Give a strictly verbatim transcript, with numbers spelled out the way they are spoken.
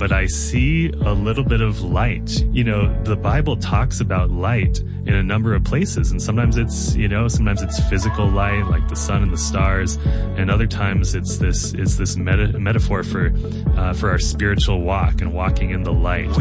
but I see a little bit of light. You know, the Bible talks about light in a number of places, and sometimes it's, you know, sometimes it's physical light, like the sun and the stars, and other times it's this, it's this meta- metaphor for, uh, for our spiritual walk and walking in the light.